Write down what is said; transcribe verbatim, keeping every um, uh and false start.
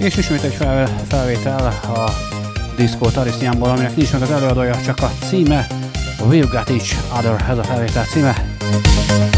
És ismét egy fel, felvétel a Disco Tarisztiánból, aminek nincs meg az előadója, csak a címe. We've Got Each Other, ez a felvétel címe.